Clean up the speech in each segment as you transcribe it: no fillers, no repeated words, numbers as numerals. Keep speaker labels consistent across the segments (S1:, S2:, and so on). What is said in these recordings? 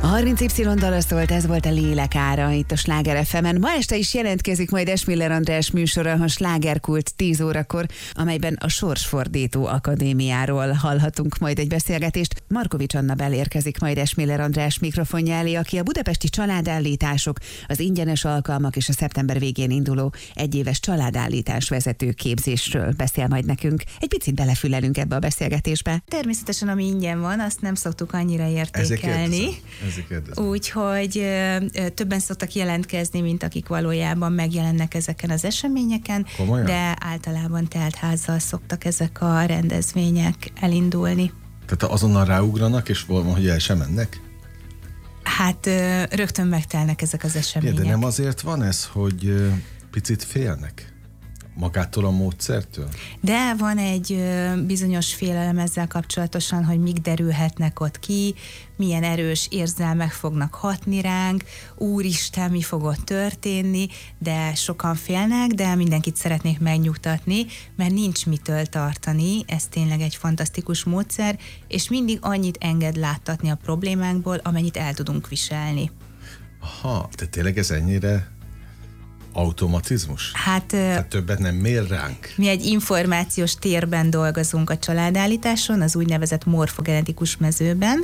S1: A 30Y dala szólt, ez volt a Lélekára itt a Sláger FM-en. Ma este is jelentkezik majd Esmiller András műsora, a Slágerkult 10 órakor, amelyben a Sorsfordító Akadémiáról hallhatunk majd egy beszélgetést. Markovics Anna belérkezik majd Esmiller András mikrofonja elé, aki a budapesti családállítások, az ingyenes alkalmak és a szeptember végén induló egyéves családállítás vezető képzésről beszél majd nekünk. Egy picit belefülelünk ebbe a beszélgetésbe. Természetesen, ami ingyen van, azt nem szoktuk annyira értékelni. Úgyhogy többen szoktak jelentkezni, mint akik valójában megjelennek ezeken az eseményeken.
S2: Komolyan?
S1: De általában teltházzal szoktak ezek a rendezvények elindulni.
S2: Tehát azonnal ráugranak, és hogy el sem mennek?
S1: Hát rögtön megtelnek ezek az események.
S2: De nem azért van ez, hogy picit félnek magától a módszertől?
S1: De van egy bizonyos félelem ezzel kapcsolatosan, hogy mik derülhetnek ott ki, milyen erős érzelmek fognak hatni ránk, úristen, mi fog ott történni, de sokan félnek, de mindenkit szeretnék megnyugtatni, mert nincs mitől tartani, ez tényleg egy fantasztikus módszer, és mindig annyit enged láttatni a problémánkból, amennyit el tudunk viselni.
S2: Aha, de tényleg ez ennyire automatizmus? Tehát többet nem mér ránk?
S1: Mi egy információs térben dolgozunk a családállításon, az úgynevezett morfogenetikus mezőben,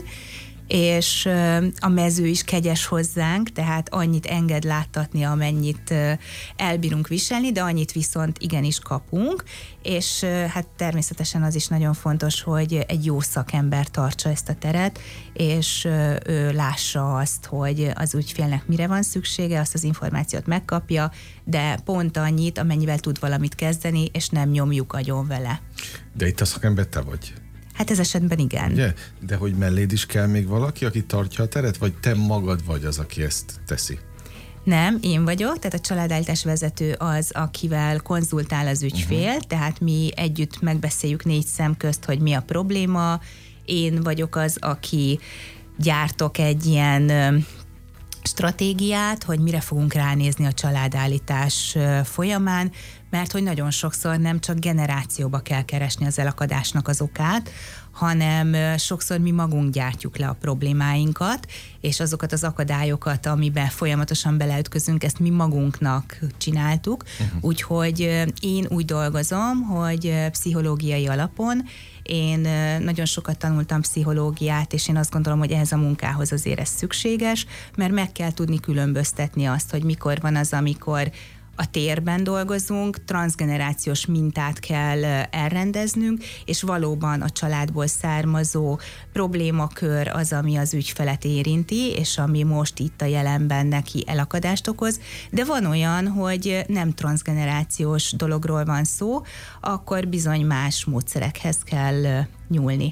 S1: és a mező is kegyes hozzánk, tehát annyit enged láttatni, amennyit elbírunk viselni, de annyit viszont igenis kapunk, és hát természetesen az is nagyon fontos, hogy egy jó szakember tartsa ezt a teret, és ő lássa azt, hogy az ügyfélnek mire van szüksége, azt az információt megkapja, de pont annyit, amennyivel tud valamit kezdeni, és nem nyomjuk agyon vele.
S2: De itt a szakember te vagy?
S1: Hát ez esetben igen.
S2: Ugye? De hogy melléd is kell még valaki, aki tartja a teret, vagy te magad vagy az, aki ezt teszi?
S1: Nem, én vagyok, tehát a családállítás vezető az, akivel konzultál az ügyfél, tehát mi együtt megbeszéljük 4 szem közt, hogy mi a probléma. Én vagyok az, aki gyártok egy ilyen stratégiát, hogy mire fogunk ránézni a családállítás folyamán, mert hogy nagyon sokszor nem csak generációba kell keresni az elakadásnak az okát, hanem sokszor mi magunk gyártjuk le a problémáinkat, és azokat az akadályokat, amiben folyamatosan beleütközünk, ezt mi magunknak csináltuk. Úgyhogy én úgy dolgozom, hogy pszichológiai alapon én nagyon sokat tanultam pszichológiát, és én azt gondolom, hogy ehhez a munkához azért ez szükséges, mert meg kell tudni különböztetni azt, hogy mikor van az, amikor a térben dolgozunk, transzgenerációs mintát kell elrendeznünk, és valóban a családból származó problémakör az, ami az ügyfelet érinti, és ami most itt a jelenben neki elakadást okoz, de van olyan, hogy nem transzgenerációs dologról van szó, akkor bizony más módszerekhez kell nyúlni.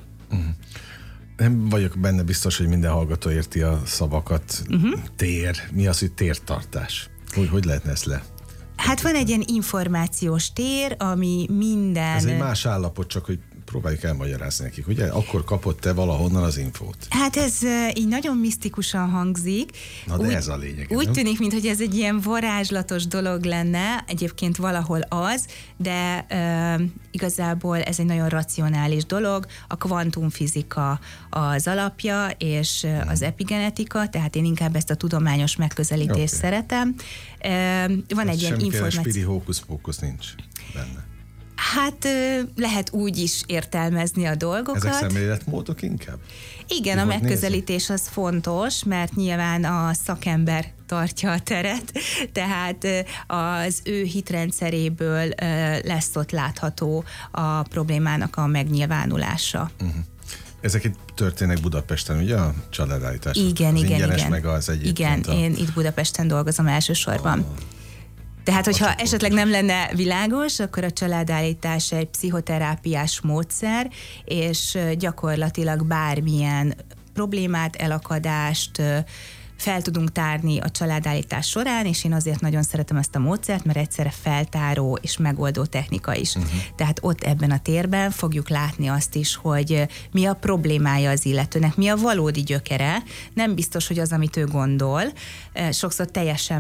S2: Nem vagyok benne biztos, hogy minden hallgató érti a szavakat. Tér. Mi az, hogy tértartás? Hogy lehetne ezt le?
S1: Hát van egy ilyen információs tér, ami minden...
S2: Ez egy más állapot, csak hogy próbáljuk elmagyarázni nekik, ugye? Akkor kapott te valahonnan az infót.
S1: Hát ez így nagyon misztikusan hangzik.
S2: Na de ez a lényeg.
S1: Úgy tűnik, mintha ez egy ilyen varázslatos dolog lenne, egyébként valahol az, de igazából ez egy nagyon racionális dolog. A kvantumfizika az alapja, és az epigenetika, tehát én inkább ezt a tudományos megközelítést szeretem. Van egy ilyen információ.
S2: Spiri hókusz-pókusz nincs benne.
S1: Hát lehet úgy is értelmezni a dolgokat.
S2: Ezek szemléletmódok inkább?
S1: Igen, a megközelítés az fontos, mert nyilván a szakember tartja a teret, tehát az ő hitrendszeréből lesz ott látható a problémának a megnyilvánulása.
S2: Ezek itt történnek Budapesten, ugye a családállítás?
S1: Igen.
S2: Meg az egyébként.
S1: Igen, én itt Budapesten dolgozom elsősorban. Tehát, hogyha esetleg nem lenne világos, akkor a családállítás egy pszichoterápiás módszer, és gyakorlatilag bármilyen problémát, elakadást fel tudunk tárni a családállítás során, és én azért nagyon szeretem ezt a módszert, mert egyszerre feltáró és megoldó technika is. Tehát ott ebben a térben fogjuk látni azt is, hogy mi a problémája az illetőnek, mi a valódi gyökere. Nem biztos, hogy az, amit ő gondol. Sokszor teljesen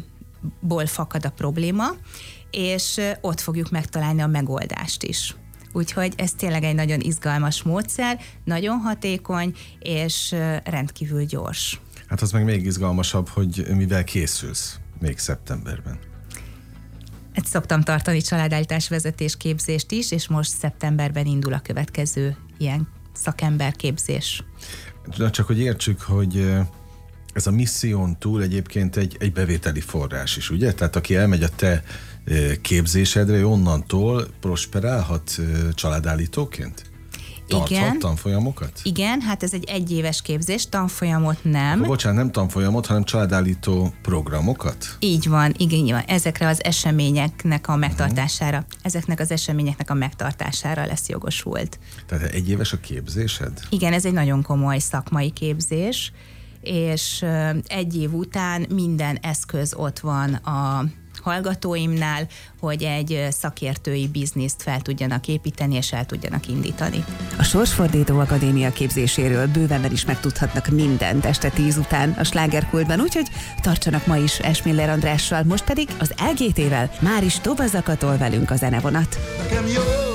S1: másból fakad a probléma, és ott fogjuk megtalálni a megoldást is. Úgyhogy ez tényleg egy nagyon izgalmas módszer, nagyon hatékony és rendkívül gyors.
S2: Hát az meg még izgalmasabb, hogy mivel készülsz még szeptemberben.
S1: Szoktam tartani családállítás vezetésképzést is, és most szeptemberben indul a következő ilyen szakemberképzés.
S2: Csak hogy értsük, hogy ez a misszión túl egyébként egy bevételi forrás is, ugye? Tehát aki elmegy a te képzésedre, onnantól prosperálhat családállítóként? Tarthat tanfolyamokat?
S1: Igen, hát ez egy egyéves képzés, tanfolyamot nem.
S2: Bocsánat, nem tanfolyamot, hanem családállító programokat?
S1: Így van, igen. Ezekre az eseményeknek a megtartására, ezeknek az eseményeknek a megtartására lesz jogosult.
S2: Tehát egyéves a képzésed?
S1: Igen, ez egy nagyon komoly szakmai képzés, és egy év után minden eszköz ott van a hallgatóimnál, hogy egy szakértői bizniszt fel tudjanak építeni, és el tudjanak indítani.
S3: A Sorsfordító Akadémia képzéséről bőven is megtudhatnak mindent este 10 után a Slágerkultban, úgyhogy tartsanak ma is Esmiller Andrással, most pedig az LGT-vel már is tovább zakatol velünk a zenevonat.